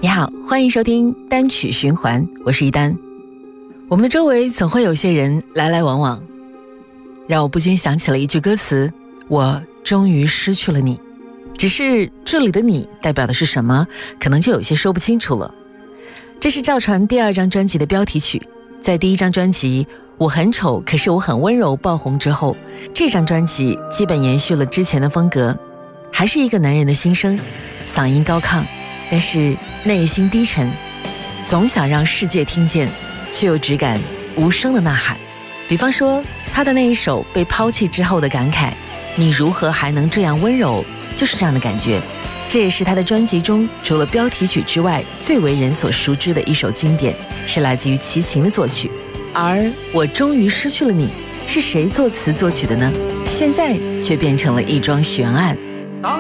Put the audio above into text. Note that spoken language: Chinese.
你好，欢迎收听单曲循环，我是一丹。我们的周围总会有些人来来往往，让我不禁想起了一句歌词：我终于失去了你。只是这里的你代表的是什么，可能就有些说不清楚了。这是赵传第2张专辑的标题曲，在第1张专辑我很丑可是我很温柔爆红之后，这张专辑基本延续了之前的风格，还是一个男人的心声，嗓音高亢，但是内心低沉，总想让世界听见，却又只敢无声的呐喊。比方说他的那一首被抛弃之后的感慨，你如何还能这样温柔，就是这样的感觉。这也是他的专辑中除了标题曲之外最为人所熟知的一首经典，是来自于齐秦的作曲。而我终于失去了你，是谁作词作曲的呢？现在却变成了一桩悬案。